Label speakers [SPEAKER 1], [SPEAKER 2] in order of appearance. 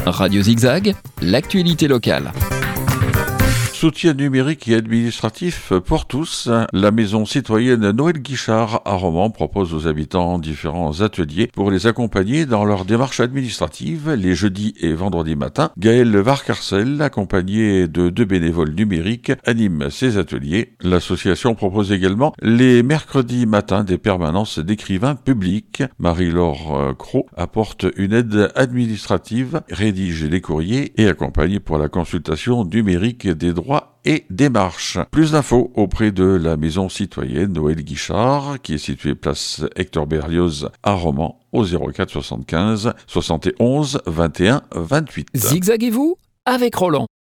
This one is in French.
[SPEAKER 1] Radio Zigzag, l'actualité locale.
[SPEAKER 2] Soutien numérique et administratif pour tous, la maison citoyenne Noël Guichard à Romans propose aux habitants différents ateliers pour les accompagner dans leur démarche administrative les jeudis et vendredis matins. Gaël Varcarcel, accompagné de 2 bénévoles numériques, anime ces ateliers. L'association propose également les mercredis matins des permanences d'écrivains publics. Marie-Laure Cros apporte une aide administrative, rédige les courriers et accompagne pour la consultation numérique des droits et démarches. Plus d'infos auprès de la maison citoyenne Noël Guichard, qui est située place Hector Berlioz à Romans, au 04 75 71 21 28.
[SPEAKER 1] Zigzaguez-vous avec Roland.